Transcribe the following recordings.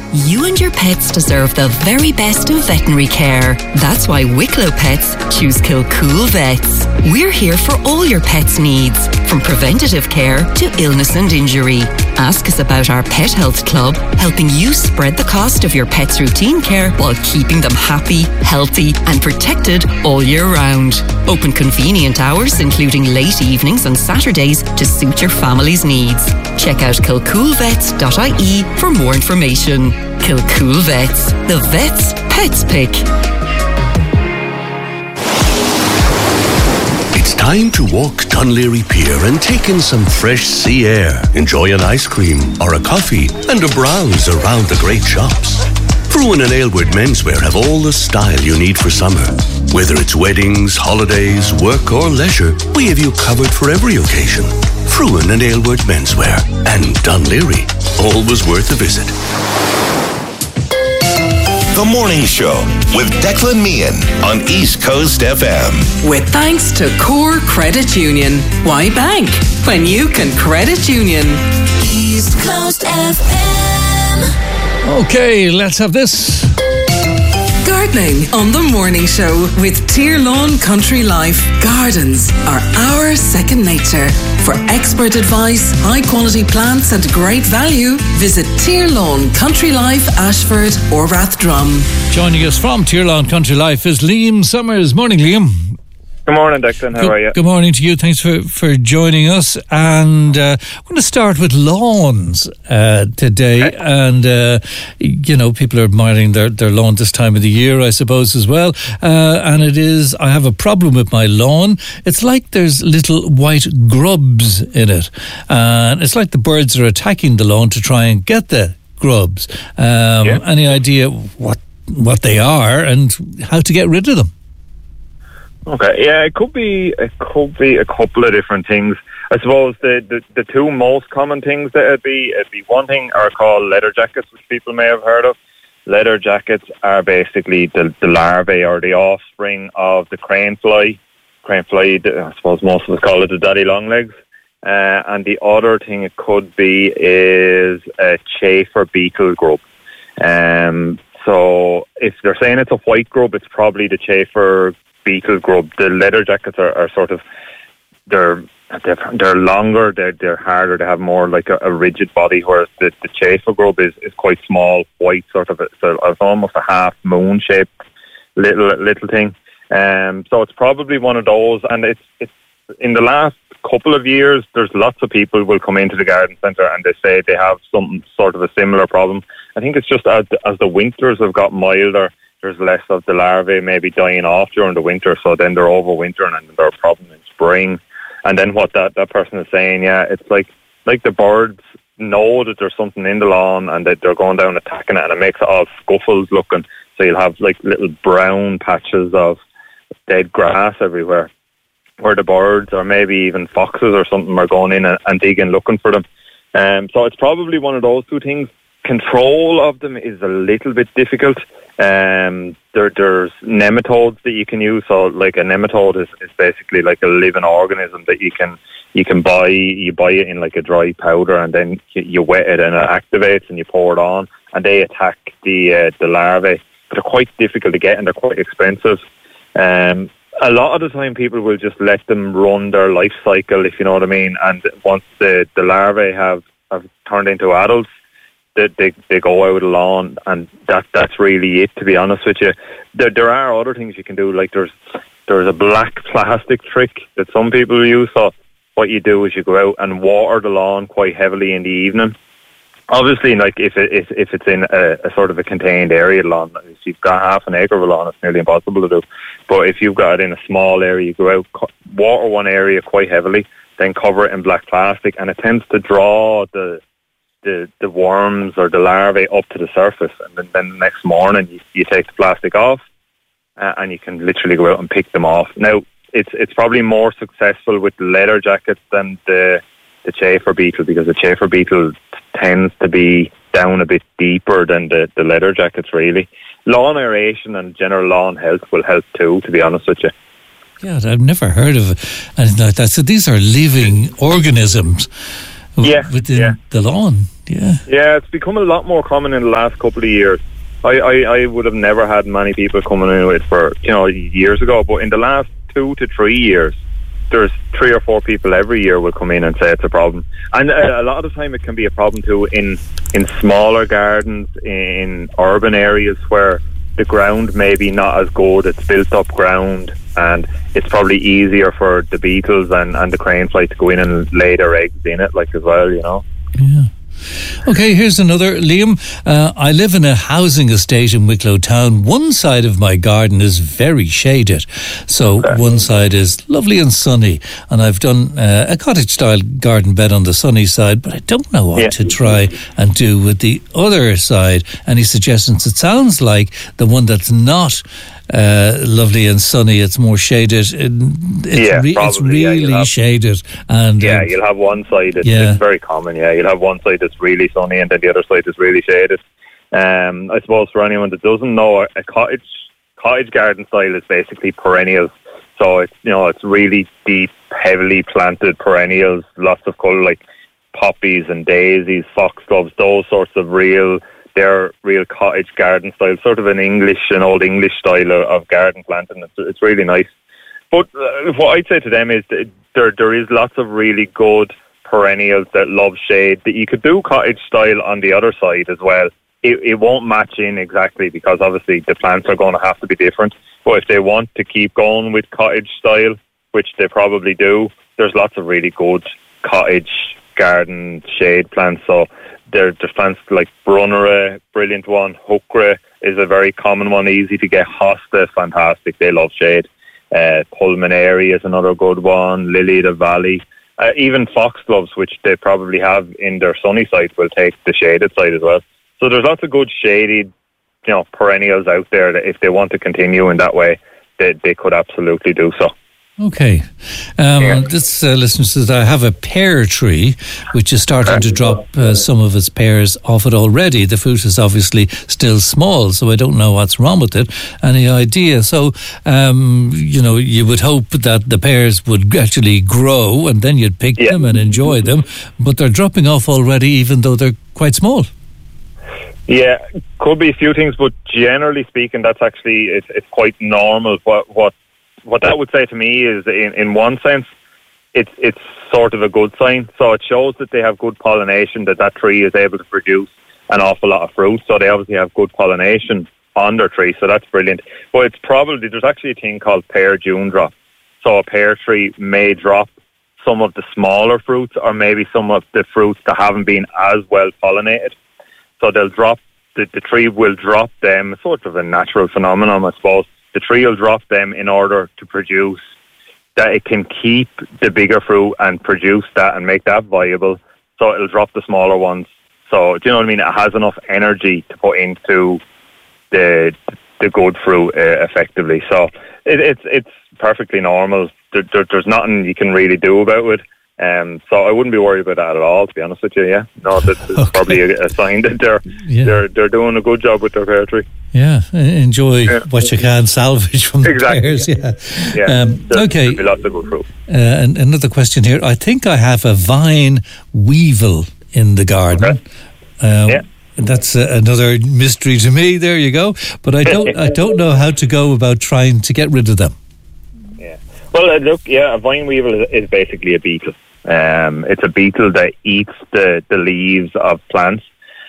You and your pets deserve the very best of veterinary care. That's why Wicklow Pets choose Kilcool Vets. We're here for all your pets' needs, from preventative care to illness and injury. Ask us about our Pet Health Club, helping you spread the cost of your pet's routine care while keeping them happy, healthy and protected all year round. Open convenient hours, including late evenings and Saturdays, to suit your family's needs. Check out kilcoolvets.ie for more information. Kilcool Vets. The vet's pets pick. It's time to walk Dunleary Pier and take in some fresh sea air. Enjoy an ice cream or a coffee and a browse around the great shops. Fruin and Aylward Menswear have all the style you need for summer. Whether it's weddings, holidays, work or leisure, we have you covered for every occasion. Fruin and Aylward Menswear and Dunleary. Always worth a visit. The Morning Show with Declan Meehan on East Coast FM. With thanks to Core Credit Union. Why bank when you can credit union? East Coast FM. Okay, let's have this. Gardening on The Morning Show with Tier Lawn Country Life. Gardens are our second nature. For expert advice, high quality plants and great value, visit Tier Lawn Country Life, Ashford or Rathdrum. Joining us from Tier Lawn Country Life is Liam Summers. Morning, Liam. Good morning, Declan. How are you? Good morning to you. Thanks for joining us. And I'm going to start with lawns today. Okay. And, people are admiring their lawn this time of the year, I suppose, as well. And I have a problem with my lawn. It's like there's little white grubs in it. And it's like the birds are attacking the lawn to try and get the grubs. Any idea what they are and how to get rid of them? Okay, yeah, it could be a couple of different things. I suppose the two most common things that it'd be one thing are called leather jackets, which people may have heard of. Leather jackets are basically the larvae or the offspring of the crane fly. Crane fly, I suppose most of us call it the daddy longlegs. And the other thing it could be is a chafer beetle grub. So if they're saying it's a white grub, it's probably the chafer beetle grub. The leather jackets are sort of they're longer, they're harder, they have more like a rigid body, whereas the chafer grub is quite small, white, sort of it's almost a half moon shaped little thing. So it's probably one of those, and it's in the last couple of years there's lots of people will come into the garden centre and they say they have some sort of a similar problem. I think it's just as the winters have got milder, there's less of the larvae maybe dying off during the winter, so then they're overwintering and they're a problem in spring. And then what that person is saying, it's like the birds know that there's something in the lawn and that they're going down attacking it, and it makes it all scuffles looking. So you'll have like little brown patches of dead grass everywhere, where the birds or maybe even foxes or something are going in and digging looking for them. So it's probably one of those two things. Control of them is a little bit difficult. There's nematodes that you can use. So like a nematode is basically like a living organism that you can buy. You buy it in like a dry powder, and then you wet it and it activates, and you pour it on, and they attack the larvae. But they're quite difficult to get and they're quite expensive. A lot of the time people will just let them run their life cycle, if you know what I mean. And once the larvae have turned into adults, they go out of the lawn, and that's really it, to be honest with you. There are other things you can do, like there's a black plastic trick that some people use. So what you do is you go out and water the lawn quite heavily in the evening. Obviously, like if it's in a sort of a contained area lawn, if you've got half an acre of a lawn, it's nearly impossible to do. But if you've got it in a small area, you go out, water one area quite heavily, then cover it in black plastic, and it tends to draw the worms or the larvae up to the surface. And then the next morning you take the plastic off, and you can literally go out and pick them off. Now, it's probably more successful with leather jackets than the chafer beetle, because the chafer beetle tends to be down a bit deeper than the leather jackets, really. Lawn aeration and general lawn health will help too, to be honest with you. Yeah, I've never heard of anything like that. So these are living organisms within the lawn. Yeah, it's become a lot more common in the last couple of years. I would have never had many people coming in with for years ago, but in the last 2 to 3 years, there's 3 or 4 people every year will come in and say it's a problem. And a lot of the time it can be a problem too in smaller gardens, in urban areas where the ground may be not as good, it's built up ground, and it's probably easier for the beetles and the cranefly to go in and lay their eggs in it, like, as well, Yeah. Okay, here's another. Liam, I live in a housing estate in Wicklow Town. One side of my garden is very shaded. So one side is lovely and sunny. And I've done a cottage-style garden bed on the sunny side, but I don't know what to try and do with the other side. Any suggestions? It sounds like the one that's not lovely and sunny, it's more shaded. It's really shaded. And you'll have one side, it's very common, you'll have one side that's really sunny and then the other side is really shaded. I suppose for anyone that doesn't know, a cottage garden style is basically perennials. So it's really deep, heavily planted perennials, lots of colour, like poppies and daisies, foxgloves, those sorts of they're real cottage garden style, sort of an old English style of garden planting. It's really nice. But what I'd say to them is that there is lots of really good perennials that love shade that you could do cottage style on the other side as well. It won't match in exactly because obviously the plants are going to have to be different. But if they want to keep going with cottage style, which they probably do, there's lots of really good cottage garden shade plants. So there's plants like Brunnera, brilliant one. Heuchera is a very common one, easy to get. Hosta, fantastic, they love shade. Pulmonary is another good one. Lily of the Valley. Even foxgloves, which they probably have in their sunny side, will take the shaded side as well. So there's lots of good shaded, perennials out there that if they want to continue in that way, they could absolutely do so. Okay. This listener says, I have a pear tree which is starting to drop some of its pears off it already. The fruit is obviously still small, so I don't know what's wrong with it. Any idea? So, you would hope that the pears would actually grow and then you'd pick them and enjoy them, but they're dropping off already even though they're quite small. Yeah, could be a few things, but generally speaking, that's actually, it's quite normal. What that would say to me is, in one sense, it's sort of a good sign. So it shows that they have good pollination, that tree is able to produce an awful lot of fruit. So they obviously have good pollination on their tree. So that's brilliant. But there's actually a thing called pear June drop. So a pear tree may drop some of the smaller fruits or maybe some of the fruits that haven't been as well pollinated. So they'll drop, the tree will drop them, sort of a natural phenomenon, I suppose. The tree will drop them in order to produce that it can keep the bigger fruit and produce that and make that viable. So it'll drop the smaller ones. So, do you know what I mean? It has enough energy to put into the good fruit effectively. So it's perfectly normal. There's nothing you can really do about it. So I wouldn't be worried about that at all, to be honest with you. Yeah, no, that's probably a sign that they're doing a good job with their pear tree. Yeah, enjoy what you can salvage from the pears. There'll be lots of good fruit. And another question here. I think I have a vine weevil in the garden. Okay. That's another mystery to me. There you go. But I don't know how to go about trying to get rid of them. Yeah. Well, a vine weevil is basically a beetle. It's a beetle that eats the leaves of plants.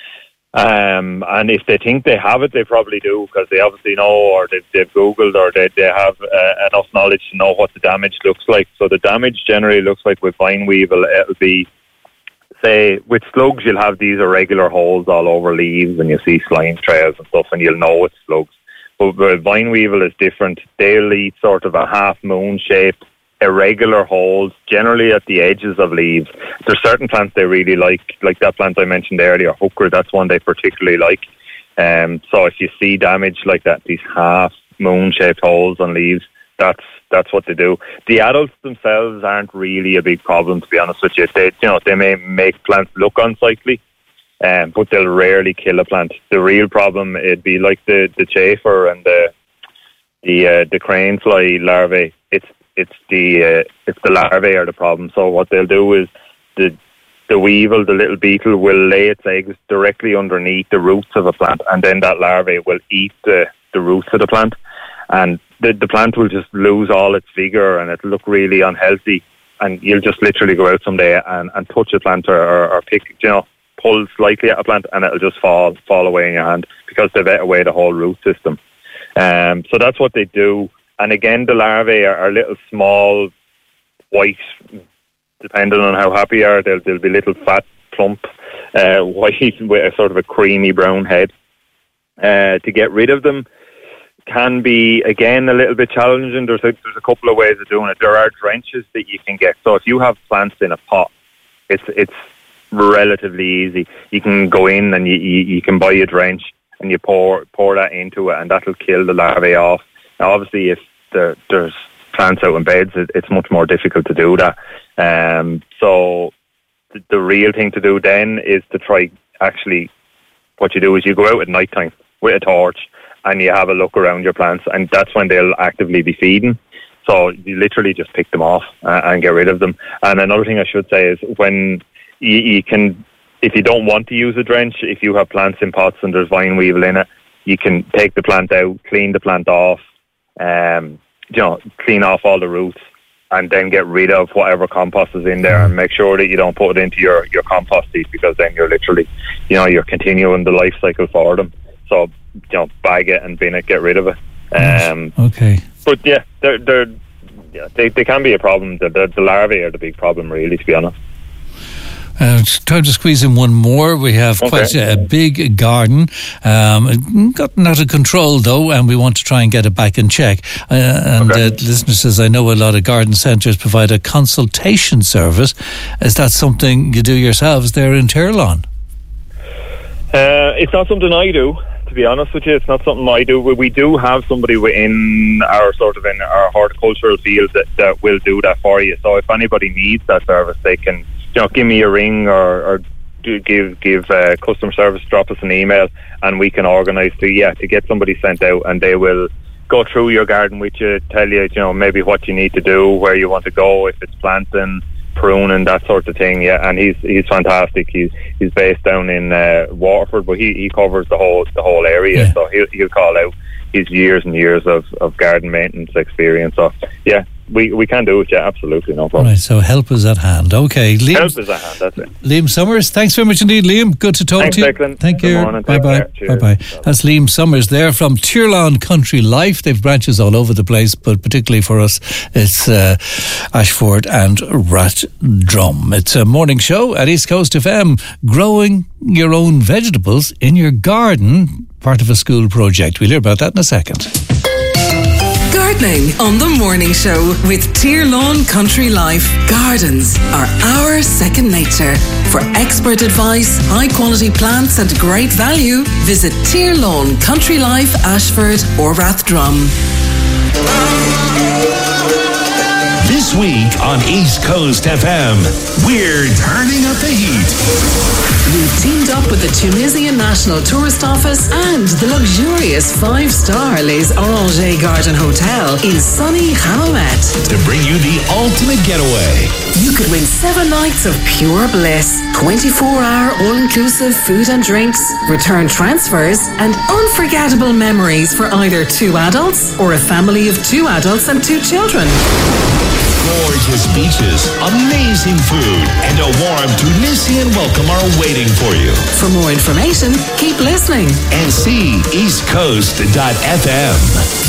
And if they think they have it, they probably do, because they obviously know, or they've Googled, or they have enough knowledge to know what the damage looks like. So the damage generally looks like with vine weevil, it'll be, say, with slugs, you'll have these irregular holes all over leaves, and you'll see slime trails and stuff, and you'll know it's slugs. But with vine weevil is different. They'll eat sort of a half-moon shaped, irregular holes, generally at the edges of leaves. There's certain plants they really like that plant I mentioned earlier, Heuchera, that's one they particularly like. So if you see damage like that, these half-moon shaped holes on leaves, that's what they do. The adults themselves aren't really a big problem, to be honest with you. They may make plants look unsightly, but they'll rarely kill a plant. The real problem, it'd be like the chafer and the cranefly larvae. It's the larvae are the problem. So what they'll do is the weevil, the little beetle, will lay its eggs directly underneath the roots of a plant, and then that larvae will eat the roots of the plant, and the plant will just lose all its vigor, and it'll look really unhealthy. And you'll just literally go out someday and touch a plant or pick, pull slightly at a plant, and it'll just fall away in your hand because they've ate away the whole root system. So that's what they do. And again, the larvae are little small, white, depending on how happy you are, they'll be little fat, plump, white with a sort of a creamy brown head. To get rid of them can be, again, a little bit challenging. There's a couple of ways of doing it. There are drenches that you can get. So if you have plants in a pot, it's relatively easy. You can go in and you can buy a drench and you pour that into it, and that'll kill the larvae off. Now, obviously, if there's plants out in beds, it's much more difficult to do that. So the real thing to do then is to try, actually, what you do is you go out at night time with a torch and you have a look around your plants, and that's when they'll actively be feeding. So you literally just pick them off and get rid of them. And another thing I should say is when you can, if you don't want to use a drench, if you have plants in pots and there's vine weevil in it, you can take the plant out, clean the plant off, clean off all the roots, and then get rid of whatever compost is in there, and make sure that you don't put it into your compost heap, because then you're literally, you're continuing the life cycle for them. So, bag it and bin it, get rid of it. Okay. But yeah, they can be a problem. The larvae are the big problem, really, to be honest. It's time to squeeze in one more. We have quite a big garden, gotten out of control though, and we want to try and get it back in check. Listener says, I know a lot of garden centres provide a consultation service. Is that something you do yourselves there in Tirlawn? It's not something I do, to be honest with you. It's not something I do. We do have somebody in our horticultural field that will do that for you. So if anybody needs that service, they can give me a ring or give customer service, drop us an email, and we can organise to get somebody sent out, and they will go through your garden with you, tell you maybe what you need to do, where you want to go, if it's planting, pruning, that sort of thing. And he's fantastic. He's based down in Waterford, but he covers the whole area. Yeah. So he'll call out his years and years of garden maintenance experience. So yeah, we can do it. Yeah, absolutely, no problem. Right, so help is at hand. Okay, Liam, help is at hand. That's it. Liam Summers, thanks very much indeed, Liam. Good to talk to you. Declan. Thank you. Morning. Bye bye. That's Liam Summers there from Tirlawn Country Life. They've branches all over the place, but particularly for us, it's Ashford and Rathdrum. It's a morning show at East Coast FM. Growing your own vegetables in your garden, part of a school project. We'll hear about that in a second. Gardening on the morning show with Tirlawn Country Life. Gardens are our second nature. For expert advice, high quality plants and great value, visit Tirlawn Country Life, Ashford or Rathdrum. This week on East Coast FM, we're turning up the heat. We've teamed up with the Tunisian National Tourist Office and the luxurious 5-star Les Orangers Garden Hotel in sunny Hammamet to bring you the ultimate getaway. You could win 7 nights of pure bliss, 24-hour all-inclusive food and drinks, return transfers, and unforgettable memories for either 2 adults or a family of 2 adults and 2 children. Gorgeous beaches, amazing food, and a warm Tunisian welcome are waiting for you. For more information, keep listening and see eastcoast.fm.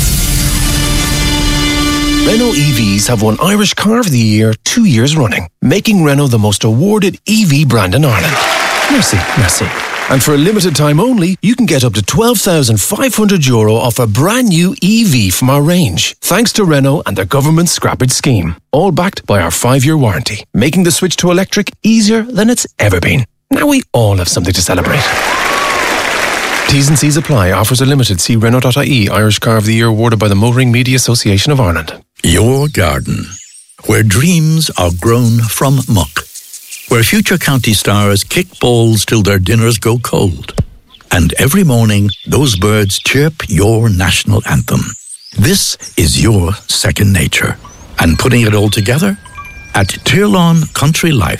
Renault EVs have won Irish Car of the Year 2 years running, making Renault the most awarded EV brand in Ireland. Merci. And for a limited time only, you can get up to €12,500 off a brand new EV from our range, thanks to Renault and their government scrappage scheme. All backed by our 5-year warranty, making the switch to electric easier than it's ever been. Now we all have something to celebrate. T's and C's apply. Offers are limited. See Renault.ie. Irish Car of the Year awarded by the Motoring Media Association of Ireland. Your garden, where dreams are grown from muck, where future county stars kick balls till their dinners go cold, and every morning those birds chirp your national anthem. This is your second nature. And putting it all together? At Tirlawn Country Life,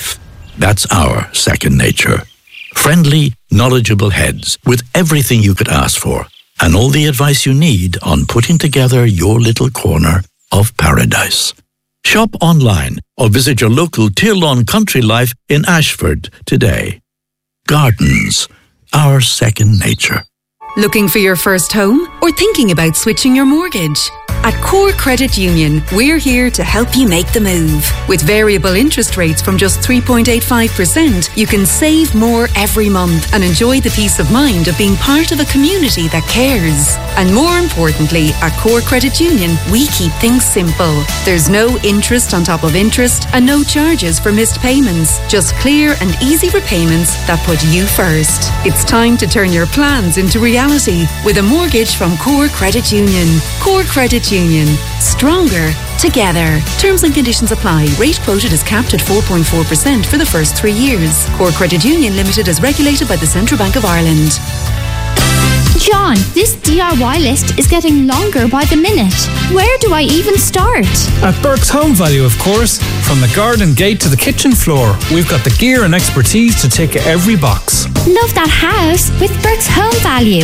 That's our second nature. Friendly, knowledgeable heads with everything you could ask for and all the advice you need on putting together your little corner of paradise. Shop online or visit your local Tirlawn Country Life in Ashford today. Gardens, our second nature. Looking for your first home or thinking about switching your mortgage? At Core Credit Union, we're here to help you make the move. With variable interest rates from just 3.85%, you can save more every month and enjoy the peace of mind of being part of a community that cares. And more importantly, at Core Credit Union, we keep things simple. There's no interest on top of interest and no charges for missed payments. Just clear and easy repayments that put you first. It's time to turn your plans into reality with a mortgage from Core Credit Union. Core Credit Union. Stronger together. Terms and conditions apply. Rate quoted is capped at 4.4% for the first 3 years. Core Credit Union Limited is regulated by the Central Bank of Ireland. John, this DIY list is getting longer by the minute. Where do I even start? At Burke's Home Value, of course. From the garden gate to the kitchen floor, we've got the gear and expertise to tick every box. Love that house with Burke's Home Value.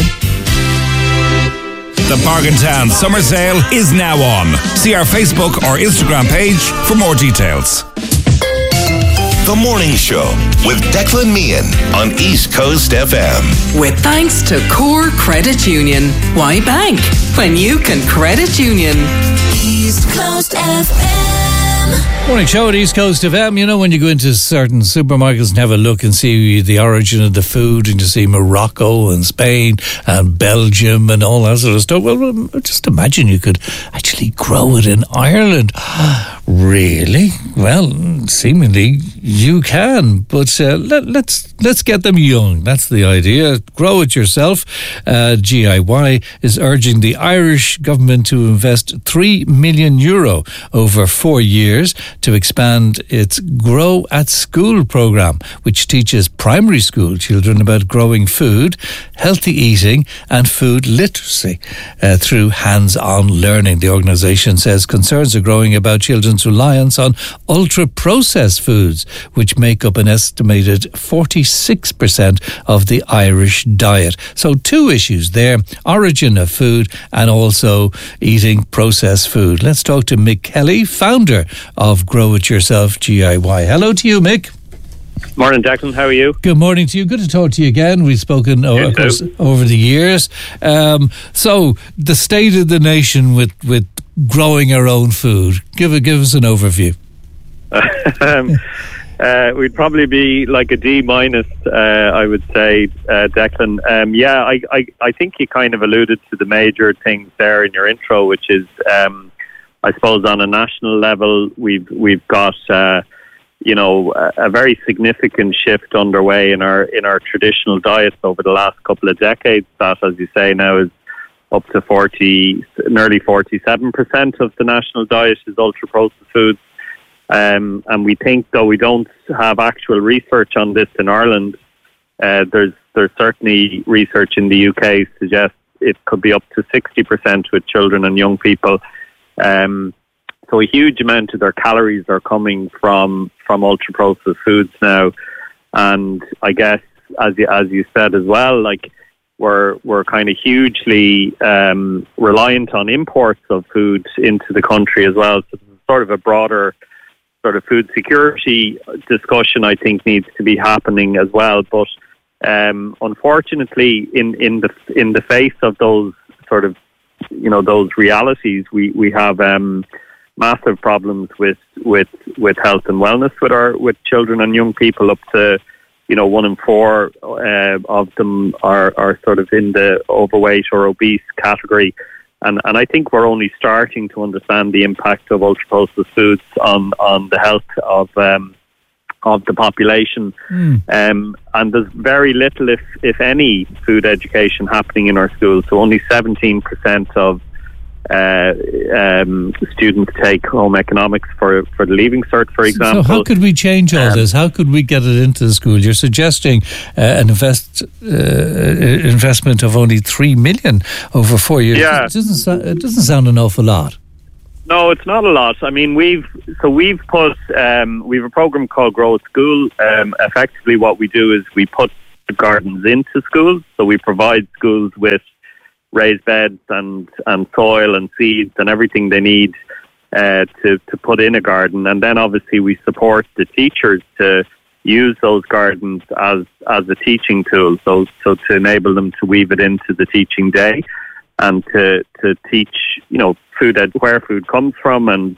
The Bargaintown Summer Sale is now on. See our Facebook or Instagram page for more details. The Morning Show with Declan Meehan on East Coast FM. With thanks to Core Credit Union. Why bank when you can credit union? East Coast FM. Morning show at East Coast FM. You know, when you go into certain supermarkets and have a look and see the origin of the food, and you see Morocco and Spain and Belgium and all that sort of stuff. Well, just imagine you could actually grow it in Ireland. Really? Well, seemingly you can, but let's get them young. That's the idea. Grow it yourself. GIY is urging the Irish government to invest €3 million over 4 years to expand its Grow at School programme, which teaches primary school children about growing food, healthy eating and food literacy through hands-on learning. The organisation says concerns are growing about children's reliance on ultra-processed foods, which make up an estimated 46% of the Irish diet. So 2 issues there, origin of food and also eating processed food. Let's talk to Mick Kelly, founder of Grow It Yourself GIY. Hello to you, Mick. Morning, Declan. How are you? Good morning to you. Good to talk to you again. We've spoken of course, over the years. So the state of the nation with growing our own food. Give us an overview. We'd probably be like a D-, I would say, Declan. I think you kind of alluded to the major things there in your intro, which is, I suppose, on a national level, we've got, a very significant shift underway in our traditional diets over the last couple of decades. That, as you say, now is up to nearly 47% of the national diet is ultra-processed foods. And we think, though we don't have actual research on this in Ireland, there's certainly research in the UK suggests it could be up to 60% with children and young people. So a huge amount of their calories are coming from ultra-processed foods now. And I guess, as you said as well, like we're kind of hugely reliant on imports of food into the country as well. So there's sort of a broader sort of food security discussion I think needs to be happening as well. But unfortunately, in the face of those sort of those realities, we have massive problems with health and wellness with children and young people. Up to 1 in 4 of them are sort of in the overweight or obese category. And I think we're only starting to understand the impact of ultra-processed foods on the health of the population. And there's very little, if any, food education happening in our schools. So only 17% of students take home economics for the Leaving Cert, for example. So how could we change all this? How could we get it into the school? You're suggesting an investment of only $3 million over 4 years. Yeah. It doesn't sound an awful lot. No, it's not a lot. I mean, we've put we've a program called Grow at School. Effectively, what we do is we put the gardens into schools. So we provide schools with raised beds and soil and seeds and everything they need to put in a garden. And then obviously we support the teachers to use those gardens as a teaching tool. So to enable them to weave it into the teaching day and to teach, food where food comes from, and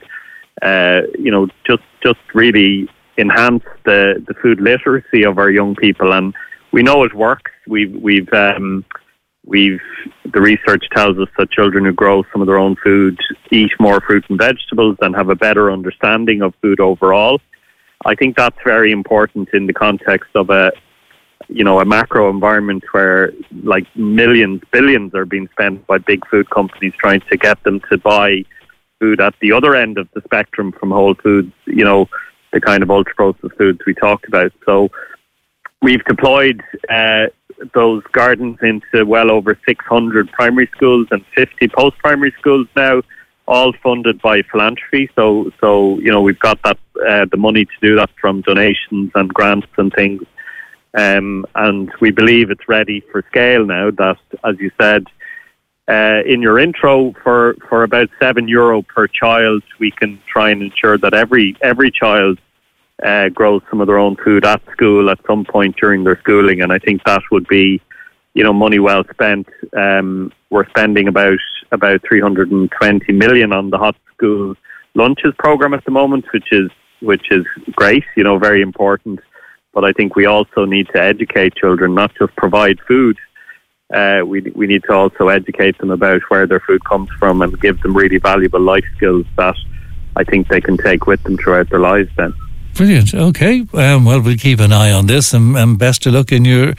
just really enhance the food literacy of our young people. And we know it works. The research tells us that children who grow some of their own food eat more fruit and vegetables and have a better understanding of food overall. I think that's very important in the context of a macro environment where like billions are being spent by big food companies trying to get them to buy food at the other end of the spectrum from whole foods, the kind of ultra-processed foods we talked about. So we've deployed those gardens into well over 600 primary schools and 50 post-primary schools now, all funded by philanthropy. So we've got that the money to do that from donations and grants and things. And we believe it's ready for scale now, that, as you said in your intro, for about €7 per child, we can try and ensure that every child grows some of their own food at school at some point during their schooling. And I think that would be, money well spent. We're spending about 320 million on the Hot School Lunches program at the moment, which is great, very important. But I think we also need to educate children, not just provide food. We need to also educate them about where their food comes from and give them really valuable life skills that I think they can take with them throughout their lives then. Brilliant. Okay. Well, we'll keep an eye on this, and best of luck in your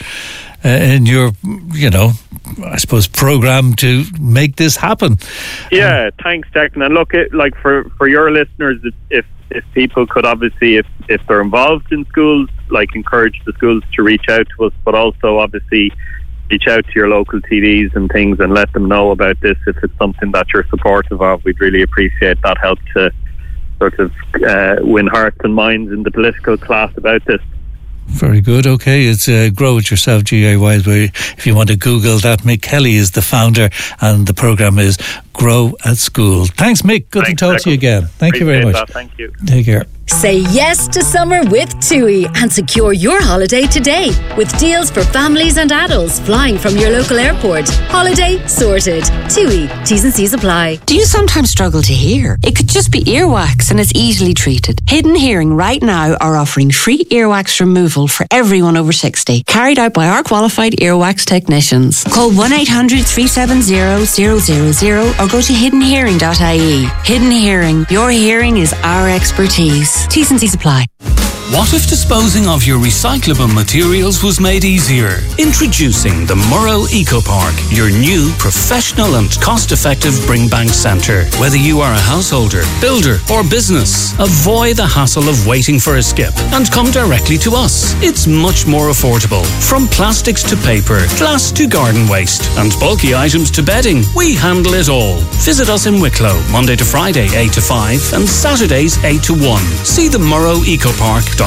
I suppose, program to make this happen. Yeah. Thanks, Declan. And look, for your listeners, if people could obviously, if they're involved in schools, encourage the schools to reach out to us, but also obviously reach out to your local TDs and things and let them know about this if it's something that you're supportive of. We'd really appreciate that help to sort of win hearts and minds in the political class about this. Very good. Okay, it's Grow It Yourself, GAY. If you want to Google that, Mick Kelly is the founder, and the program is Grow at School. Thanks, Mick. Good to talk to you again. Thank you very much. That. Thank you. Take care. Say yes to summer with TUI and secure your holiday today with deals for families and adults flying from your local airport. Holiday sorted. TUI. T's and C's apply. Do you sometimes struggle to hear? It could just be earwax, and it's easily treated. Hidden Hearing right now are offering free earwax removal for everyone over 60, carried out by our qualified earwax technicians. Call 1-800-370-000 or go to hiddenhearing.ie. Hidden Hearing. Your hearing is our expertise. T's and C's apply. What if disposing of your recyclable materials was made easier? Introducing the Murrow Eco Park, your new professional and cost-effective bring bank centre. Whether you are a householder, builder or business, avoid the hassle of waiting for a skip and come directly to us. It's much more affordable. From plastics to paper, glass to garden waste, and bulky items to bedding, we handle it all. Visit us in Wicklow, Monday to Friday 8 to 5 and Saturdays 8 to 1. See the murrowecopark.ie.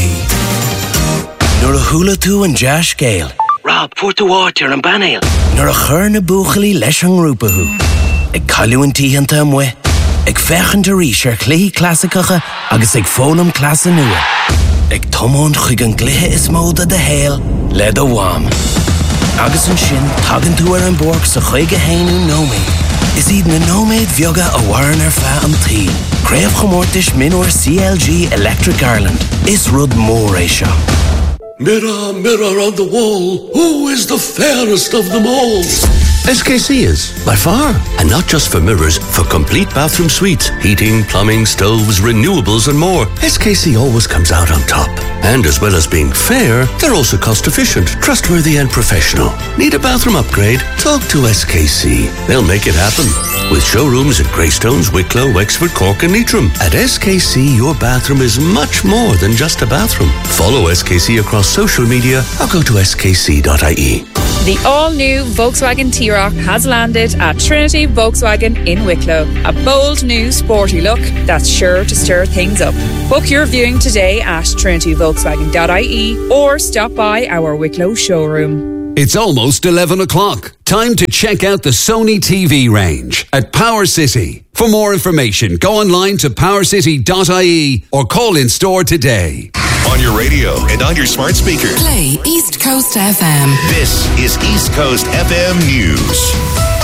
Nor a hula tú an Josh Gale. Rob, for to water and banale. Nor a chur na buchali leis an rupahu. Ag cailu an tíhanta amwe. Ag fechan de rísir clí classicacha agus ag fónam clasa nua. Ag tomón chuig an glithe is móda de héil le do wam. Agus an sin tagan tú an borg sa chuig a hainú nómaid. Is iad na nómaid bheoga a waran fa an tí. Craibh chomórtais minor CLG Electric Ireland. Is rud mór é seo. Mirror, mirror on the wall, who is the fairest of them all? SKC is, by far. And not just for mirrors, for complete bathroom suites, heating, plumbing, stoves, renewables and more. SKC always comes out on top. And as well as being fair, they're also cost efficient, trustworthy and professional. Need a bathroom upgrade? Talk to SKC. They'll make it happen. With showrooms at Greystones, Wicklow, Wexford, Cork and Leitrim. At SKC, your bathroom is much more than just a bathroom. Follow SKC across social media or go to skc.ie. The all-new Volkswagen T-Roc has landed at Trinity Volkswagen in Wicklow. A bold new sporty look that's sure to stir things up. Book your viewing today at trinityvolkswagen.ie or stop by our Wicklow showroom. It's almost 11 o'clock. Time to check out the Sony TV range at Power City. For more information, go online to powercity.ie or call in store today. On your radio and on your smart speaker. Play East Coast FM. This is East Coast FM News.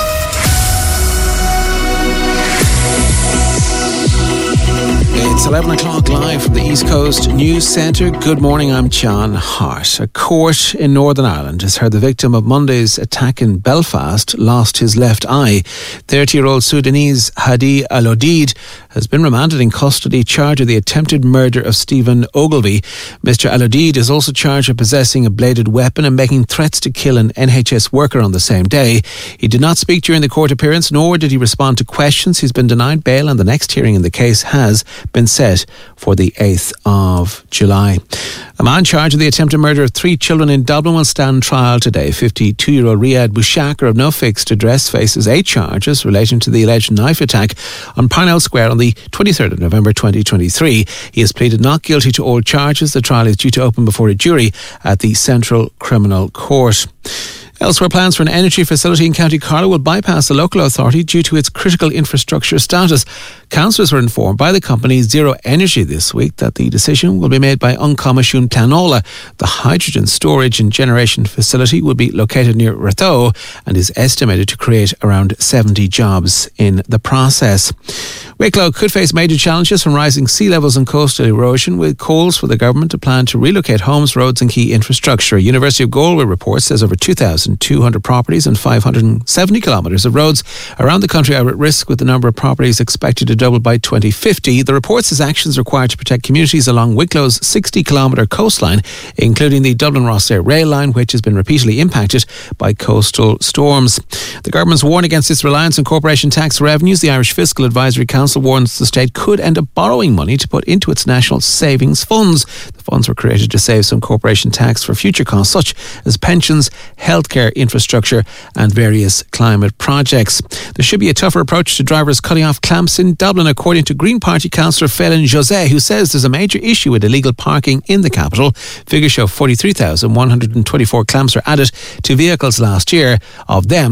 It's 11 o'clock live from the East Coast News Centre. Good morning, I'm John Hart. A court in Northern Ireland has heard the victim of Monday's attack in Belfast lost his left eye. 30-year-old Sudanese Hadi Al-Odid has been remanded in custody, charged with the attempted murder of Stephen Ogilvy. Mr. Al-Odid is also charged with possessing a bladed weapon and making threats to kill an NHS worker on the same day. He did not speak during the court appearance, nor did he respond to questions. He's been denied bail, and the next hearing in the case has been set for the 8th of July. A man charged with the attempted murder of 3 children in Dublin will stand trial today. 52-year-old Riyad Boushakar of no fixed address faces 8 charges relating to the alleged knife attack on Parnell Square on the 23rd of November 2023. He has pleaded not guilty to all charges. The trial is due to open before a jury at the Central Criminal Court. Elsewhere, plans for an energy facility in County Carlow will bypass the local authority due to its critical infrastructure status. Councillors were informed by the company Zero Energy this week that the decision will be made by Uncomishún Planola. The hydrogen storage and generation facility will be located near Ratho and is estimated to create around 70 jobs in the process. Wicklow could face major challenges from rising sea levels and coastal erosion, with calls for the government to plan to relocate homes, roads and key infrastructure. University of Galway report says over 2,200 properties and 570 kilometres of roads around the country are at risk, with the number of properties expected to double by 2050. The report says actions required to protect communities along Wicklow's 60-kilometre coastline, including the Dublin-Rosslare rail line, which has been repeatedly impacted by coastal storms. The government's warned against its reliance on corporation tax revenues. The Irish Fiscal Advisory Council warns the state could end up borrowing money to put into its national savings funds. The funds were created to save some corporation tax for future costs such as pensions, healthcare infrastructure and various climate projects. There should be a tougher approach to drivers cutting off clamps in Dublin, according to Green Party councillor Phelan José, who says there's a major issue with illegal parking in the capital. Figures show 43,124 clamps were added to vehicles last year. Of them,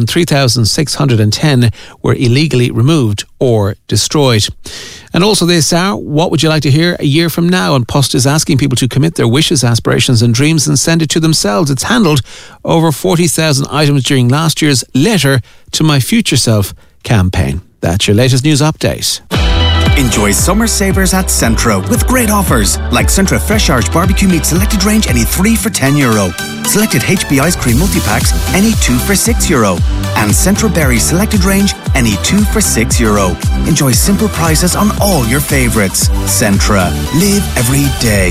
3,610 were illegally removed or destroyed. And also this hour, what would you like to hear a year from now? And Post is asking people to commit their wishes, aspirations and dreams and send it to themselves. It's handled over 40,000 items during last year's Letter to My Future Self campaign. That's your latest news update. Enjoy summer savers at Centra with great offers like Centra Fresh Irish Barbecue Meat Selected Range, any 3 for €10. Selected HB Ice Cream Multi-Packs, any 2 for €6. And Centra Berry Selected Range, any 2 for €6. Enjoy simple prices on all your favourites. Centra. Live every day.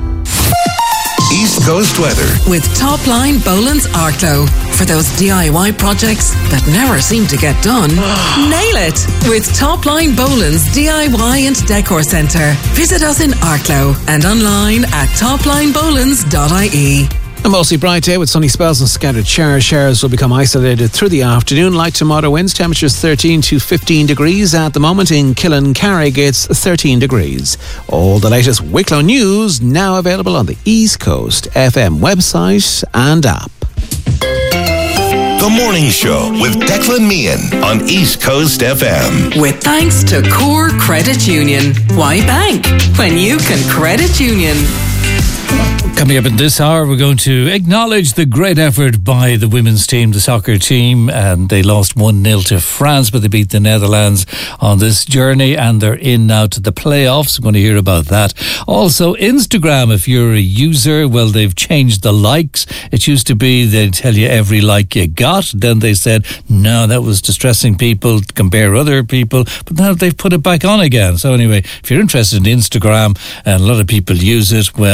East Coast weather with Topline Boland's Arklow. For those DIY projects that never seem to get done, nail it with Topline Boland's DIY and Decor Centre. Visit us in Arklow and online at toplinebolands.ie. A mostly bright day with sunny spells and scattered showers. Showers will become isolated through the afternoon. Light to moderate winds, temperatures 13 to 15 degrees. At the moment in Killancarrig, it's 13 degrees. All the latest Wicklow news now available on the East Coast FM website and app. The Morning Show with Declan Meehan on East Coast FM. With thanks to Core Credit Union. Why bank when you can credit union? Coming up in this hour, we're going to acknowledge the great effort by the women's team, the soccer team, and they lost 1-0 to France, but they beat the Netherlands on this journey, and they're in now to the playoffs. We're going to hear about that. Also, Instagram, if you're a user, well, they've changed the likes. It used to be they'd tell you every like you got. Then they said, no, that was distressing people to compare other people, but now they've put it back on again. So anyway, if you're interested in Instagram, and a lot of people use it, well,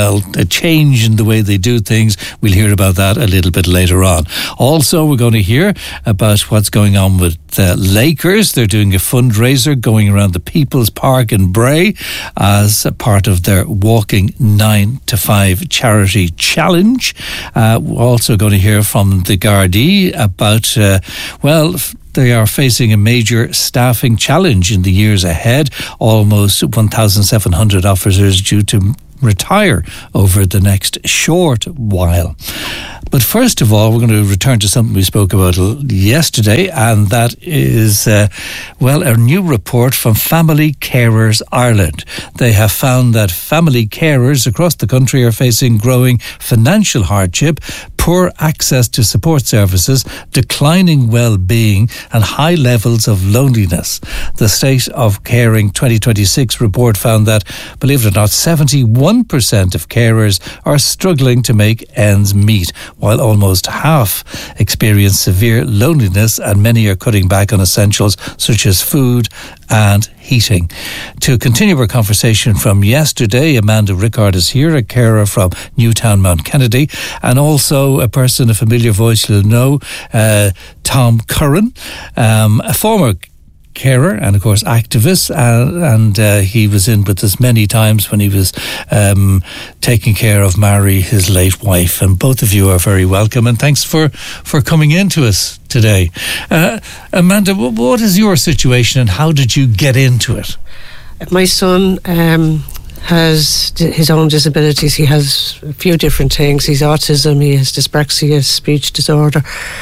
change in the way they do things. We'll hear about that a little bit later on. Also, we're going to hear about what's going on with Lakers. They're doing a fundraiser going around the People's Park in Bray as a part of their Walking 9 to 5 charity challenge. We're also going to hear from the Gardaí about, they are facing a major staffing challenge in the years ahead. Almost 1,700 officers due to retire over the next short while. But first of all, we're going to return to something we spoke about yesterday, and that is, a new report from Family Carers Ireland. They have found that family carers across the country are facing growing financial hardship, poor access to support services, declining well-being and high levels of loneliness. The State of Caring 2026 report found that, believe it or not, 71% of carers are struggling to make ends meet, while almost half experience severe loneliness, and many are cutting back on essentials such as food and heating. To continue our conversation from yesterday, Amanda Rickard is here, a carer from Newtown Mount Kennedy, and also a person, a familiar voice you'll know, Tom Curran, a former carer and of course activist, and he was in with us many times when he was taking care of Mary, his late wife. And both of you are very welcome, and thanks for coming in to us today. Amanda, what is your situation and how did you get into it? My son has his own disabilities. He has a few different things. He's autism, he has dyspraxia, speech disorder.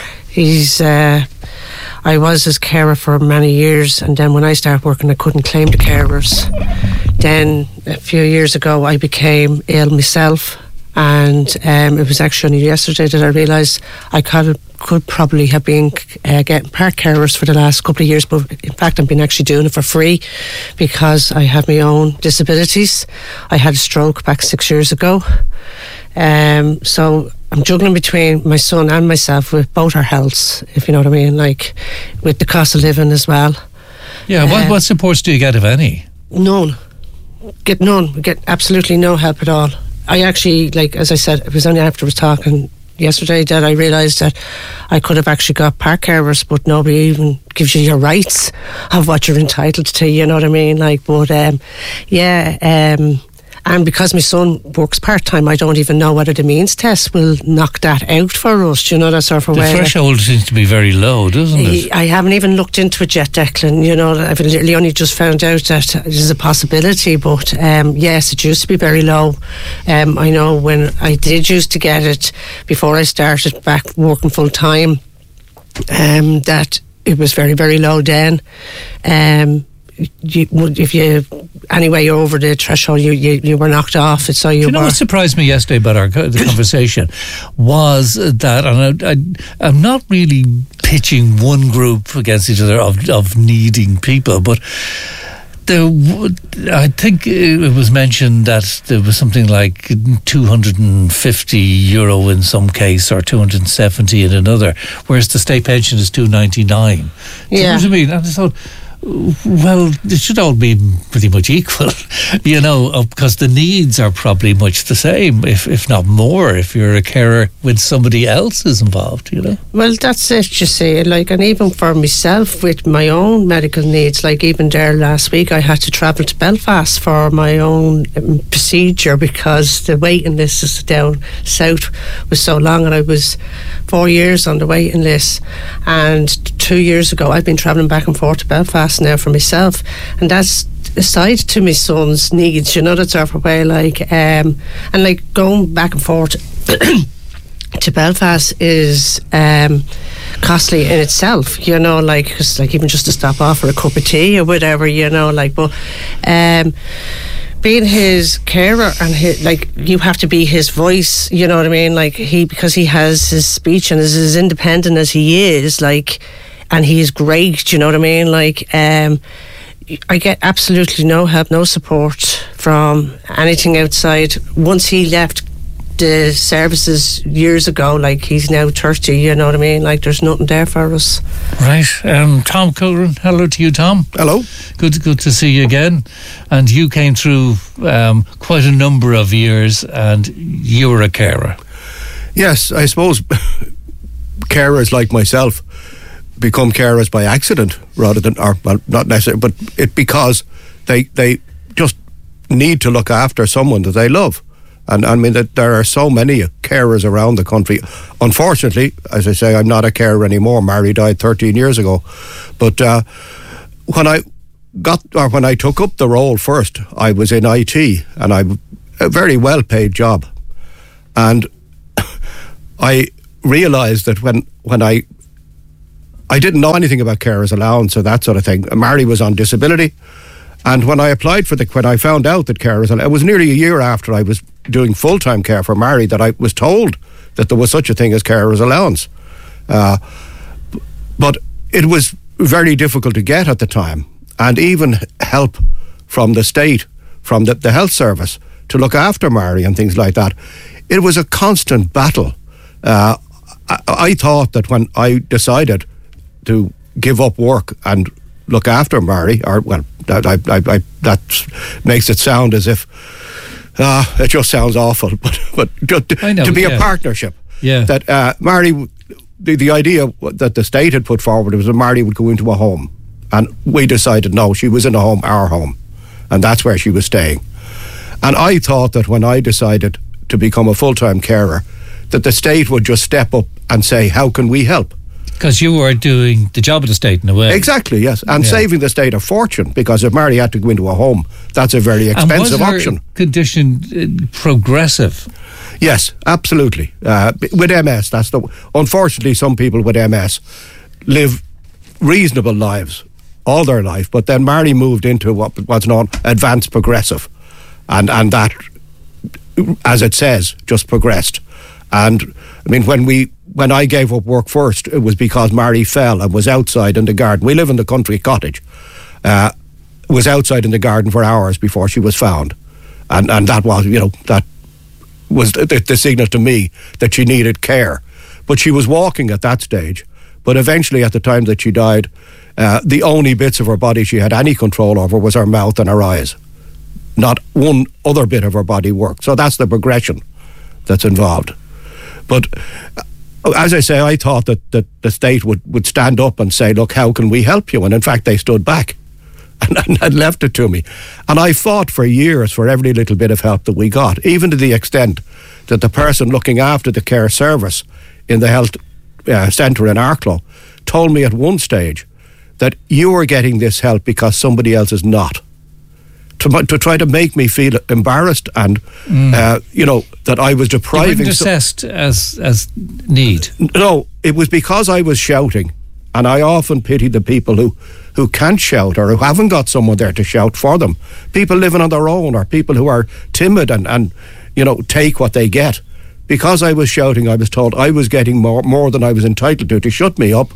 I was his carer for many years, and then when I started working I couldn't claim the carers. Then a few years ago I became ill myself, and it was actually only yesterday that I realised I could probably have been getting park carers for the last couple of years, but in fact I've been actually doing it for free because I have my own disabilities. I had a stroke back 6 years ago, so I'm juggling between my son and myself with both our healths, if you know what I mean, like with the cost of living as well. Yeah, what supports do you get, if any? None. Get none. We get absolutely no help at all. I actually, like, as I said, it was only after I was talking yesterday that I realised that I could have actually got park carers, but nobody even gives you your rights of what you're entitled to, you know what I mean? Like, but, and because my son works part-time, I don't even know whether the means test will knock that out for us. Do you know, that sort of way? The threshold seems to be very low, doesn't it? I haven't even looked into it yet, Declan. You know, I've literally only just found out that there's a possibility. But yes, it used to be very low. I know when I did used to get it before I started back working full-time, that it was very, very low then. If you anyway you're over the threshold, you were knocked off it. So you know what surprised me yesterday about the conversation was that, and I'm not really pitching one group against each other of needing people, but I think it was mentioned that there was something like €250 in some case, or 270 in another, whereas the state pension is $299. Yeah. You know what I mean? And I thought, well, it should all be pretty much equal, you know, because the needs are probably much the same, if not more, if you're a carer when somebody else is involved, you know. Well, that's it, you see. Like, and even for myself with my own medical needs, like even there last week, I had to travel to Belfast for my own procedure because the waiting list is down south was so long, and I was 4 years on the waiting list. And 2 years ago, I've been travelling back and forth to Belfast now for myself, and that's aside to my son's needs, you know, that sort of way, like and like going back and forth to Belfast is costly in itself, you know, like, cause like even just to stop off for a cup of tea or whatever, you know, like, but being his carer and like, you have to be his voice, you know what I mean, like because he has his speech and is as independent as he is, like, and he is great, you know what I mean, like I get absolutely no help, no support from anything outside. Once he left the services years ago. Like, he's now 30, you know what I mean? Like, there's nothing there for us. Right. Tom Cullen, hello to you, Tom. Hello. Good to see you again. And you came through quite a number of years, and you were a carer. Yes, I suppose carers like myself become carers by accident rather than, or well, not necessarily, but because they just need to look after someone that they love. And I mean, that there are so many carers around the country. Unfortunately, as I say, I'm not a carer anymore. Mary died 13 years ago. But when I took up the role first, I was in IT, and a very well paid job. And I realised that when I didn't know anything about carers allowance or that sort of thing. Mary was on disability, and when I applied when I found out that carers, it was nearly a year after I was doing full-time care for Mary that I was told that there was such a thing as carers allowance. But it was very difficult to get at the time, and even help from the state, from the health service, to look after Mary and things like that. It was a constant battle. I thought that when I decided to give up work and look after Mary, or well, that makes it sound as if it just sounds awful, but to be a partnership. Yeah. That Mary, the idea that the state had put forward was that Mary would go into a home, and we decided no, she was in a home, our home, and that's where she was staying. And I thought that when I decided to become a full-time carer, that the state would just step up and say, how can we help? Because you were doing the job of the state in a way. Exactly, yes. And saving the state a fortune, because if Mary had to go into a home, that's a very expensive option. And was her condition progressive? Yes, absolutely. With MS, unfortunately, some people with MS live reasonable lives all their life, but then Mary moved into what's known advanced progressive, and that, as it says, just progressed. And I mean, when I gave up work first, it was because Mary fell and was outside in the garden. We live in the country cottage. Was outside in the garden for hours before she was found, and that was, that was the signal to me that she needed care. But she was walking at that stage. But eventually, at the time that she died, the only bits of her body she had any control over was her mouth and her eyes. Not one other bit of her body worked. So that's the progression that's involved. But as I say, I thought that the state would stand up and say, look, how can we help you? And in fact, they stood back and left it to me. And I fought for years for every little bit of help that we got, even to the extent that the person looking after the care service in the health centre in Arklow told me at one stage that you are getting this help because somebody else is not. To try to make me feel embarrassed and, that I was depriving... You weren't assessed as need? No, it was because I was shouting, and I often pity the people who can't shout or who haven't got someone there to shout for them. People living on their own, or people who are timid and take what they get. Because I was shouting, I was told I was getting more than I was entitled to shut me up,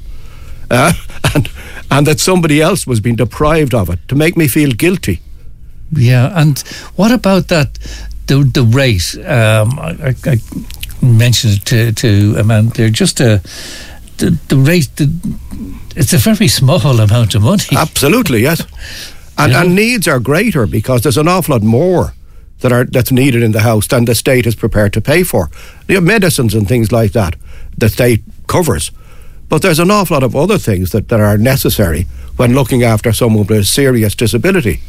and that somebody else was being deprived of it, to make me feel guilty. Yeah, and what about that, the rate? I mentioned it to Amanda, just the rate, it's a very small amount of money. Absolutely, yes. And needs are greater because there's an awful lot more that's needed in the house than the state is prepared to pay for. Medicines and things like that, the state covers. But there's an awful lot of other things that are necessary when looking after someone with a serious disability.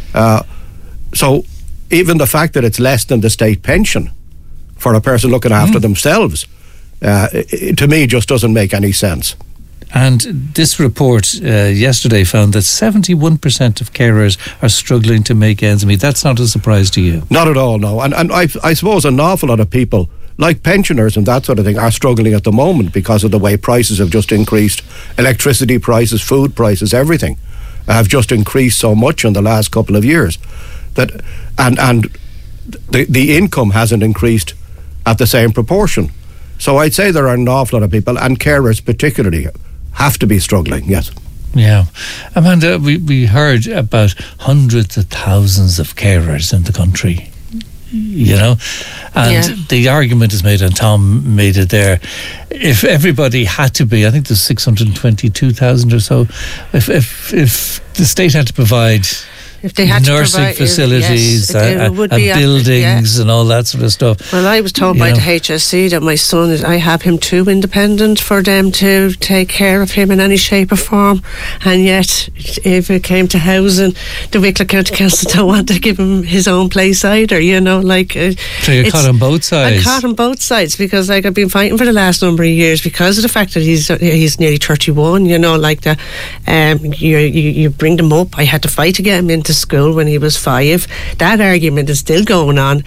So even the fact that it's less than the state pension for a person looking after themselves, to me, just doesn't make any sense. And this report yesterday found that 71% of carers are struggling to make ends meet. That's not a surprise to you? Not at all, no. And I suppose an awful lot of people, like pensioners and that sort of thing, are struggling at the moment because of the way prices have just increased. Electricity prices, food prices, everything have just increased so much in the last couple of years that and the income hasn't increased at the same proportion. So I'd say there are an awful lot of people, and carers particularly, have to be struggling, yes. Yeah. Amanda, we heard about hundreds of thousands of carers in the country. you know. And the argument is made, and Tom made it there, if everybody had to be, I think there's 622,000 or so, if the state had to provide if they had nursing to provide, facilities and be buildings and all that sort of stuff. Well, I was told by the HSE that my son I have him too independent for them to take care of him in any shape or form, and yet if it came to housing, the Wicklow County Council don't want to give him his own place either, you know, like so you're caught on both sides. I'm caught on both sides, because like I've been fighting for the last number of years because of the fact that he's nearly 31, you know, like that. You bring them up. I had to fight to get him into school when he was 5. That argument is still going on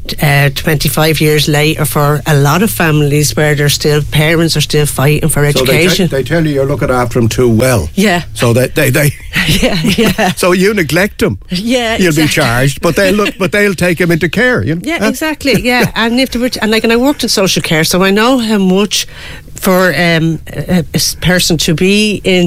25 years later for a lot of families where parents are still fighting for education. So they tell you you're looking after them too well. Yeah. So they yeah. So you neglect them. Yeah, you'll be charged, but they'll take him into care. You know? Yeah, exactly. Yeah, and if they were, and I worked in social care, so I know how much for a person to be in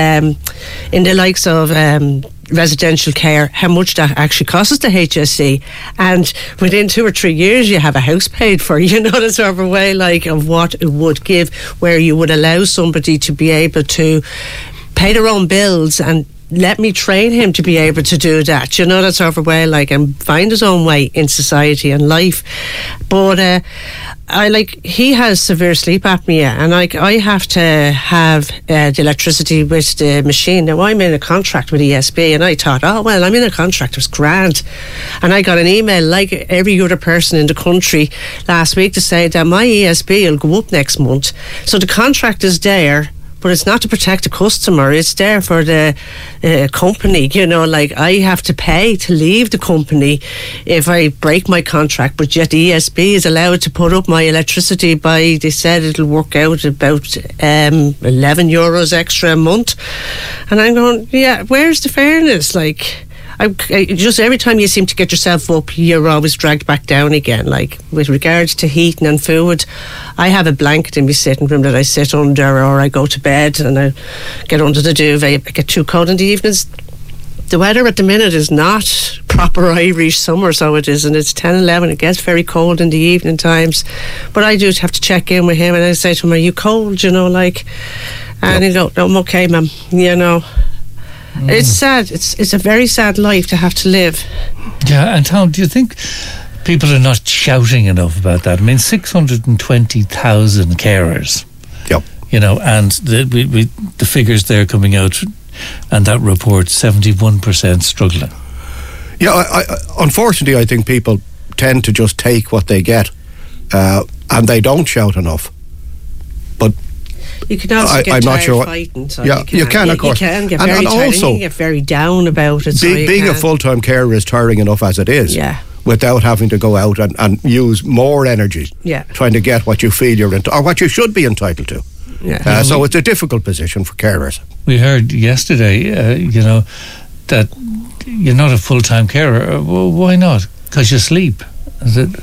the likes of residential care, how much that actually costs the HSE, and within 2 or 3 years you have a house paid for, you know, the sort of way like of what it would give, where you would allow somebody to be able to pay their own bills and let me train him to be able to do that, you know, that sort of way, like, and find his own way in society and life. But he has severe sleep apnea, and I have to have the electricity with the machine. Now I'm in a contract with ESB, and I thought, oh well, I'm in a contract, it's grand. And I got an email like every other person in the country last week to say that my ESB will go up next month. So the contract is there, but it's not to protect the customer, it's there for the company, you know, like I have to pay to leave the company if I break my contract, but yet the ESB is allowed to put up my electricity by, they said it'll work out about 11 euros extra a month. And I'm going, yeah, where's the fairness? Like, I just every time you seem to get yourself up, you're always dragged back down again. Like with regards to heating and food, I have a blanket in my sitting room that I sit under, or I go to bed and I get under the duvet. I get too cold in the evenings. The weather at the minute is not proper Irish summer, so it is, and it's 10, 11. It gets very cold in the evening times, but I do have to check in with him, and I say to him, "Are you cold?" You know, like, and he go, "No, I'm okay, ma'am." You know. It's sad. It's a very sad life to have to live. Yeah, and Tom, do you think people are not shouting enough about that? I mean, 620,000 carers. Yep. You know, and the figures there coming out, and that report, 71% struggling. Yeah, I unfortunately, I think people tend to just take what they get, and they don't shout enough. But you can also get tired fighting. So yeah, you can, of course. You can get very tired, and you can get very down about it. Being a full-time carer is tiring enough as it is. Yeah. Without having to go out and use more energy. Yeah. Trying to get what you feel you're or what you should be entitled to. Yeah. So it's a difficult position for carers. We heard yesterday, you know, that you're not a full-time carer. Well, why not? Because you sleep. Is it?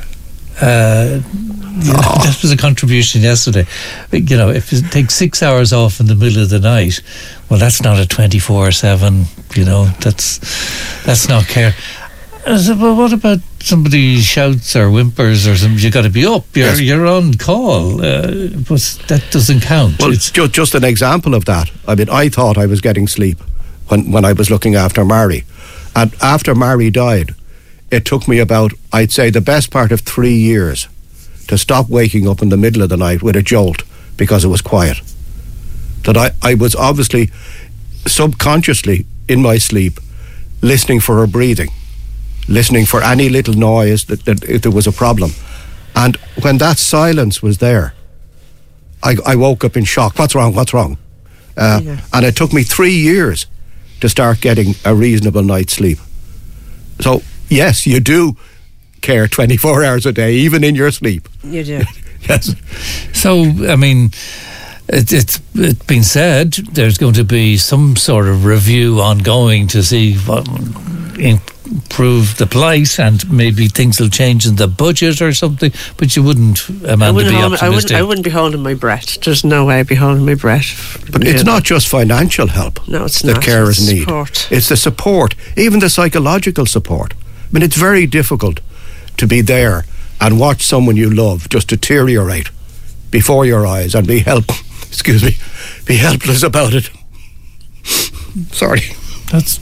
That was a contribution yesterday. You know, if you take 6 hours off in the middle of the night, well, that's not a 24/7. You know, that's not care. I said, well, what about somebody shouts or whimpers or something? You got to be up. You're on call, but that doesn't count. Well, it's just an example of that. I mean, I thought I was getting sleep when I was looking after Mary, and after Mary died, it took me about, I'd say, the best part of 3 years to stop waking up in the middle of the night with a jolt because it was quiet. That I was obviously subconsciously in my sleep listening for her breathing, listening for any little noise that if there was a problem. And when that silence was there, I woke up in shock. What's wrong? And it took me 3 years to start getting a reasonable night's sleep. So yes, you do care 24 hours a day, even in your sleep. You do. Yes. So, I mean, it's been said there's going to be some sort of review ongoing to see what improve the plight, and maybe things will change in the budget or something, but you wouldn't, Amanda, be optimistic. I wouldn't be holding my breath. There's no way I'd be holding my breath. But it's not just financial help that carers need. It's the support, even the psychological support. I mean, it's very difficult to be there and watch someone you love just deteriorate before your eyes and be helpless about it. Sorry. That's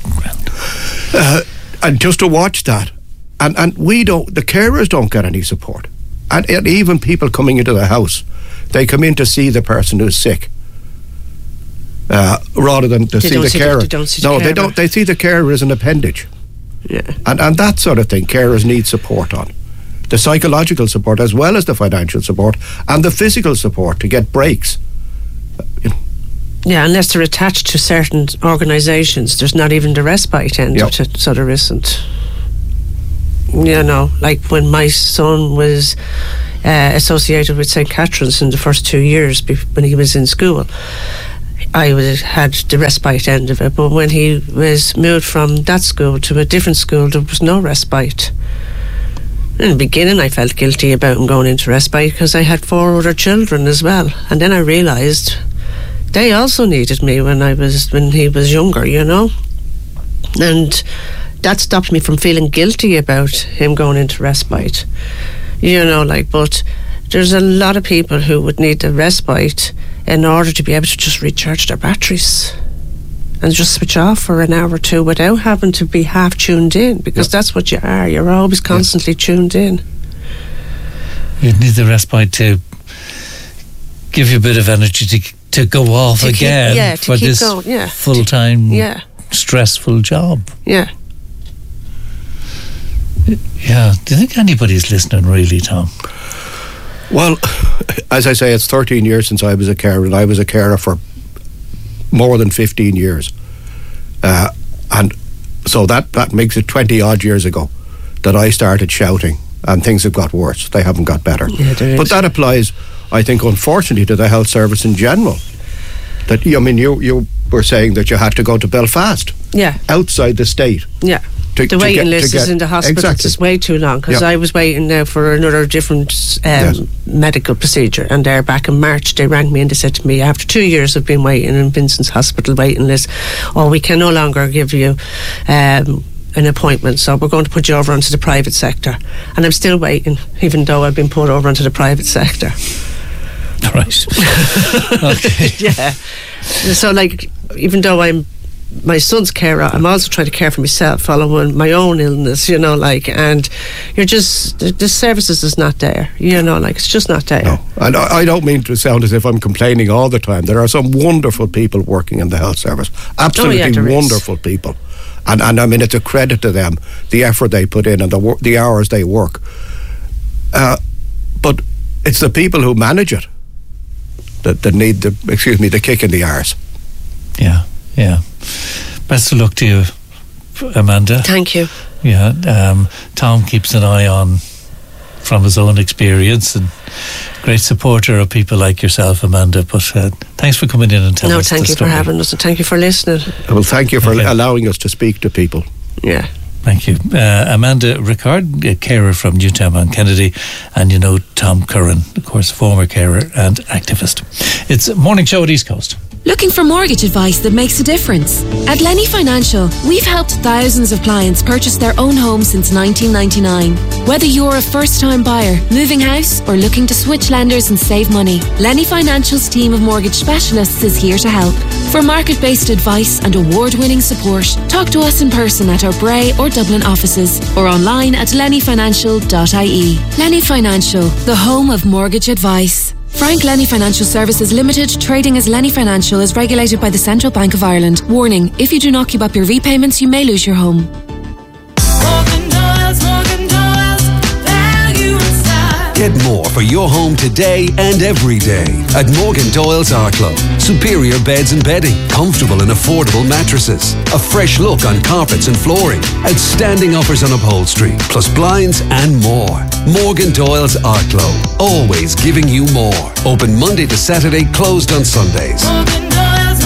and just to watch that, and the carers don't get any support, and even people coming into the house, they come in to see the person who's sick, rather than to see the carer. They don't. They see the carer as an appendage. Yeah. And that sort of thing, carers need support on. The psychological support as well as the financial support and the physical support to get breaks. Yeah, unless they're attached to certain organisations, there's not even the respite end of it, so there isn't. Like when my son was associated with St. Catherine's in the first 2 years when he was in school, I had the respite end of it, but when he was moved from that school to a different school, there was no respite. In the beginning, I felt guilty about him going into respite because I had 4 other children as well, and then I realised they also needed me when he was younger, and that stopped me from feeling guilty about him going into respite, but there's a lot of people who would need the respite in order to be able to just recharge their batteries and just switch off for an hour or two without having to be half tuned in, because that's what you are. You're always constantly tuned in. You need the respite to give you a bit of energy to go off again for this full-time, stressful job. Yeah. Yeah. Do you think anybody's listening really, Tom? Well, as I say, it's 13 years since I was a carer, and I was a carer for more than 15 years. And so that makes it 20 odd years ago that I started shouting, and things have got worse. They haven't got better. Yeah, but that applies, I think, unfortunately, to the health service in general. That, you were saying that you had to go to Belfast. Yeah. Outside the state. Yeah. The waiting list is in the hospital. It's way too long, because I was waiting now for another different medical procedure, and they're back in March. They rang me and they said to me, after 2 years of being waiting in Vincent's hospital waiting list, we can no longer give you an appointment, so we're going to put you over onto the private sector. And I'm still waiting, even though I've been put over onto the private sector. Right. Okay. Yeah. So, even though I'm my son's carer, I'm also trying to care for myself following my own illness, and you're just, the services is not there, it's just not there. No, and I don't mean to sound as if I'm complaining all the time. There are some wonderful people working in the health service, absolutely wonderful people, and I mean, it's a credit to them, the effort they put in and the hours they work, but it's the people who manage it that need the kick in the arse. Yeah. Best of luck to you, Amanda. Thank you. Yeah. Tom keeps an eye on from his own experience, and great supporter of people like yourself, Amanda. But thanks for coming in and telling us the story. No, thank you for having us, and thank you for listening. Well, thank you for allowing us to speak to people. Yeah. Thank you. Amanda Ricard, a carer from Newtown on Kennedy, and Tom Curran, of course, former carer and activist. It's Morning Show at East Coast. Looking for mortgage advice that makes a difference? At Lenny Financial, we've helped thousands of clients purchase their own home since 1999. Whether you're a first-time buyer, moving house, or looking to switch lenders and save money, Lenny Financial's team of mortgage specialists is here to help. For market-based advice and award-winning support, talk to us in person at our Bray or Dublin offices, or online at lennyfinancial.ie. Lenny Financial, the home of mortgage advice. Frank Lenny Financial Services Limited, trading as Lenny Financial, is regulated by the Central Bank of Ireland. Warning, if you do not keep up your repayments, you may lose your home. Get more for your home today and every day at Morgan Doyle's Arklow. Superior beds and bedding, comfortable and affordable mattresses, a fresh look on carpets and flooring, outstanding offers on upholstery, plus blinds and more. Morgan Doyle's Arklow, always giving you more. Open Monday to Saturday, closed on Sundays. Morgan Doyle's,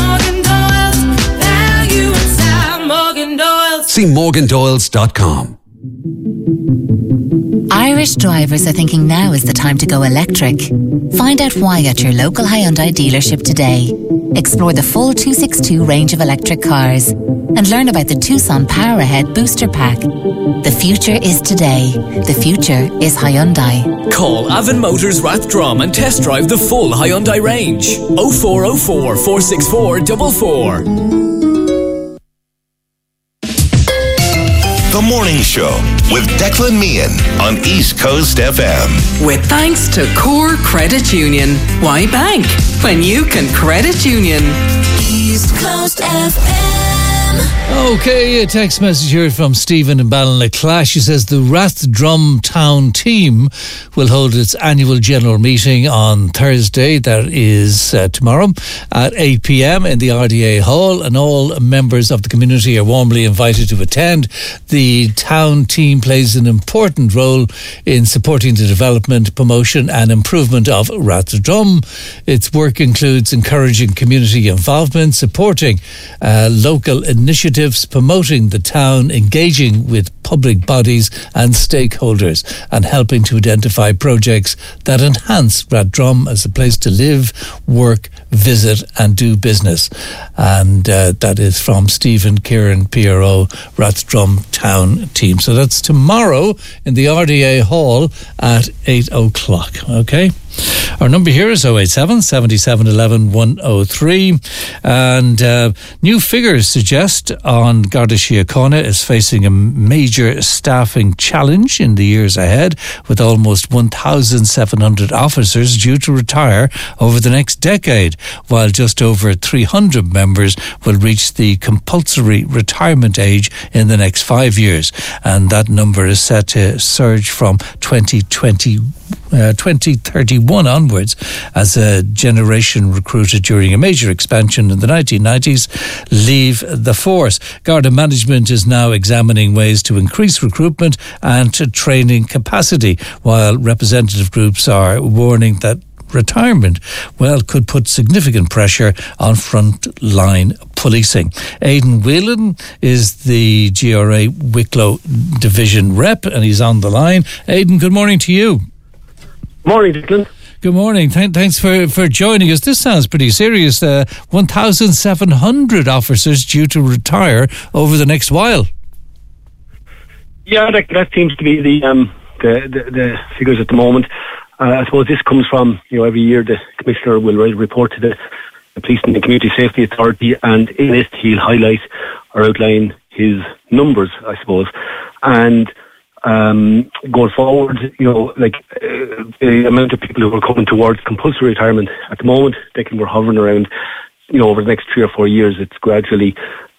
value inside Morgan Doyle's. See morgandoyles.com. I Irish drivers are thinking now is the time to go electric. Find out why at your local Hyundai dealership today. Explore the full 262 range of electric cars and learn about the Tucson Power Ahead Booster Pack. The future is today. The future is Hyundai. Call Avon Motors Rathdrum and test drive the full Hyundai range. 0404 464 44. The Morning Show with Declan Meehan on East Coast FM. With thanks to Core Credit Union. Why bank when you can credit union? East Coast FM. Okay, a text message here from Stephen in Ballinaclash. He says the Rathdrum Town team will hold its annual general meeting on Thursday, that is tomorrow, at 8 p.m. in the RDA Hall, and all members of the community are warmly invited to attend. The town team plays an important role in supporting the development, promotion and improvement of Rathdrum. Its work includes encouraging community involvement, supporting local initiatives, promoting the town, engaging with public bodies and stakeholders, and helping to identify projects that enhance Rathdrum as a place to live, work, visit and do business. And that is from Stephen Kieran, PRO, Rathdrum Town Team. So that's tomorrow in the RDA Hall at 8 o'clock. Okay? Our number here is 087 77 11 103, and new figures suggest Garda Síochána is facing a major staffing challenge in the years ahead, with almost 1,700 officers due to retire over the next decade, while just over 300 members will reach the compulsory retirement age in the next 5 years, and that number is set to surge from 2031 onwards as a generation recruited during a major expansion in the 1990s leave the force. Garda management is now examining ways to increase recruitment and training capacity, while representative groups are warning that retirement, could put significant pressure on front-line policing. Aidan Whelan is the GRA Wicklow Division rep, and he's on the line. Aidan, good morning to you. Morning, Declan. Good morning. Thanks for joining us. This sounds pretty serious. 1,700 officers due to retire over the next while. Yeah, that seems to be the figures at the moment. I suppose this comes from, every year the Commissioner will report to the Police and Community Safety Authority, and in this he'll highlight or outline his numbers, I suppose. And going forward, the amount of people who are coming towards compulsory retirement at the moment, we're hovering around, over the next 3 or 4 years, it's gradually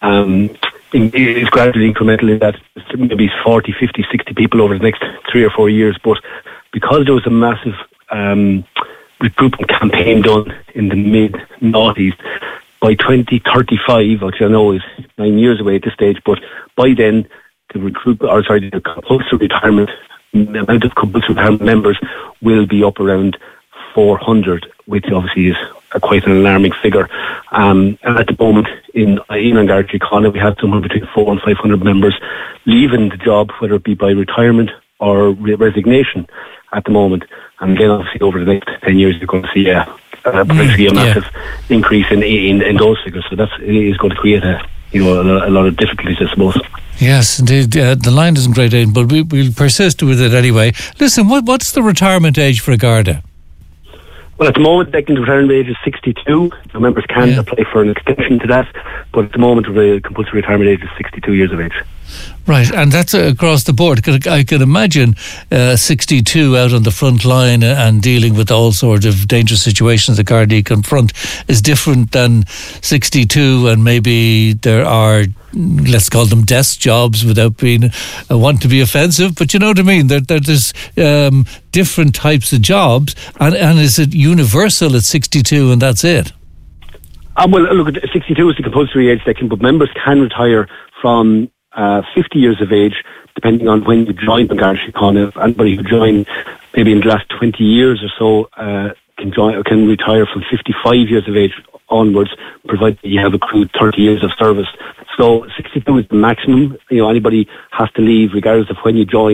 incremental in that maybe 40, 50, 60 people over the next 3 or 4 years. But because there was a massive recruitment campaign done in the mid-noughties, by 2035, which I know is 9 years away at this stage, but by then the compulsory retirement, the amount of compulsory retirement members will be up around 400, which obviously is quite an alarming figure. And at the moment in Garda Síochána, we have somewhere between 400 and 500 members leaving the job, whether it be by retirement or resignation at the moment. And again, obviously over the next 10 years, you're going to see a massive increase in those figures. So that is going to create a lot of difficulties, I suppose. Yes, indeed. The line isn't great, Aidan, but we'll persist with it anyway. Listen, what's the retirement age for a Garda? Well, at the moment, the retirement age is 62. So members can apply for an extension to that, but at the moment, the compulsory retirement age is 62 years of age. Right, and that's across the board. I could imagine 62 out on the front line and dealing with all sorts of dangerous situations the Gardaí confront is different than 62, and maybe there are, let's call them desk jobs without being want to be offensive, but you know what I mean. There's different types of jobs, and is it universal at 62 and that's it? Well, look, 62 is the compulsory age, but members can retire from 50 years of age, depending on when you join the Garda Síochána. Anybody who joined maybe in the last 20 years or so can retire from 55 years of age onwards, provided you have accrued 30 years of service. So 62 is the maximum. Anybody has to leave, regardless of when you joined.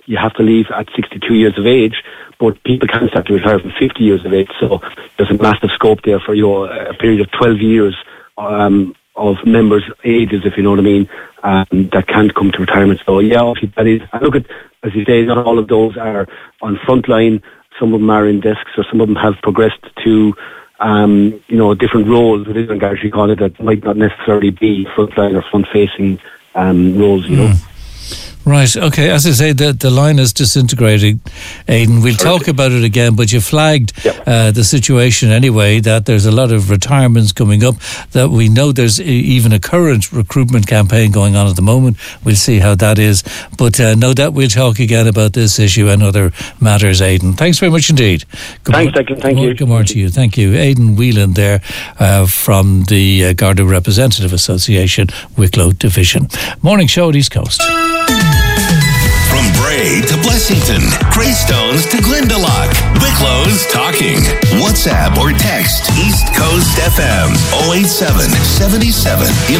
you have to leave at 62 years of age, but people can start to retire from 50 years of age. So there's a massive scope there for a period of 12 years of members' ages, if you know what I mean, that can't come to retirement. So yeah, obviously that is. And look at, as you say, not all of those are on frontline. Some of them are in desks, or some of them have progressed to different roles within Garda Síochána that might not necessarily be frontline or front-facing roles, you know. Right, okay. As I say, the line is disintegrating, Aidan. We'll talk about it again, but you flagged the situation anyway, that there's a lot of retirements coming up, that we know there's even a current recruitment campaign going on at the moment. We'll see how that is. But no doubt we'll talk again about this issue and other matters, Aidan. Thanks very much indeed. Thanks, Declan. Thank you. Good morning to you. Thank you. Aidan Whelan there from the Garda Representative Association, Wicklow Division. Morning show at East Coast. From Bray to Blessington, Greystones to Glendalough, Wicklow's talking. WhatsApp or text East Coast FM 087 77